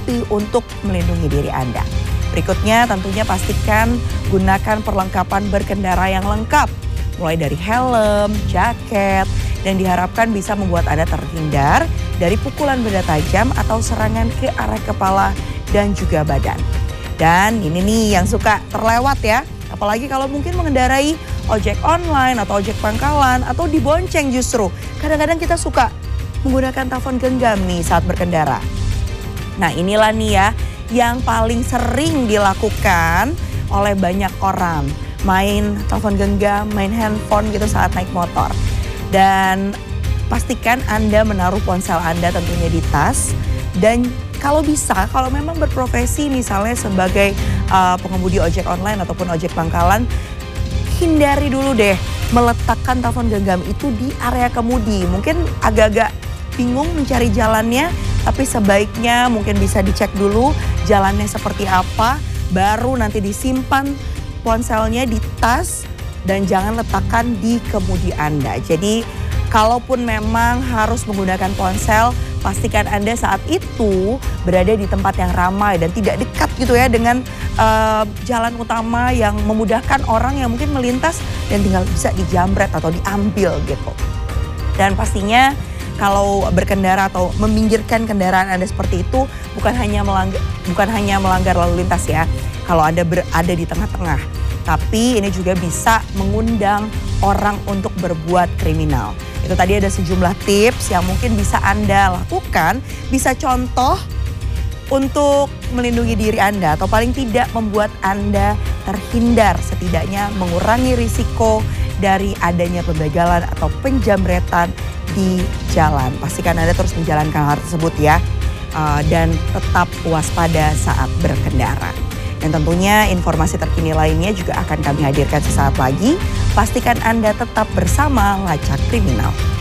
lengkapi untuk melindungi diri Anda. Berikutnya tentunya pastikan gunakan perlengkapan berkendara yang lengkap. Mulai dari helm, jaket, dan diharapkan bisa membuat Anda terhindar dari pukulan benda tajam atau serangan ke arah kepala dan juga badan. Dan ini nih yang suka terlewat ya, apalagi kalau mungkin mengendarai ojek online atau ojek pangkalan atau dibonceng justru. Kadang-kadang kita suka menggunakan telepon genggam nih saat berkendara. Nah inilah nih ya yang paling sering dilakukan oleh banyak orang. Main telepon genggam, main handphone gitu saat naik motor. Dan pastikan Anda menaruh ponsel Anda tentunya di tas. Dan kalau bisa, kalau memang berprofesi misalnya sebagai pengemudi ojek online ataupun ojek pangkalan, hindari dulu deh meletakkan telepon genggam itu di area kemudi. Mungkin agak-agak bingung mencari jalannya, tapi sebaiknya mungkin bisa dicek dulu jalannya seperti apa, baru nanti disimpan ponselnya di tas dan jangan letakkan di kemudi Anda. Jadi kalaupun memang harus menggunakan ponsel, pastikan Anda saat itu berada di tempat yang ramai dan tidak dekat gitu ya dengan jalan utama yang memudahkan orang yang mungkin melintas dan tinggal bisa dijamret atau diambil gitu. Dan pastinya kalau berkendara atau meminggirkan kendaraan Anda seperti itu bukan hanya melanggar lalu lintas ya. Kalau Anda berada di tengah-tengah, tapi ini juga bisa mengundang orang untuk berbuat kriminal. Itu tadi ada sejumlah tips yang mungkin bisa Anda lakukan, bisa contoh untuk melindungi diri Anda atau paling tidak membuat Anda terhindar, setidaknya mengurangi risiko dari adanya pembegalan atau penjamretan di jalan. Pastikan Anda terus menjalankan hal tersebut ya, dan tetap waspada saat berkendara. Dan tentunya informasi terkini lainnya juga akan kami hadirkan sesaat lagi. Pastikan Anda tetap bersama Lacak Kriminal.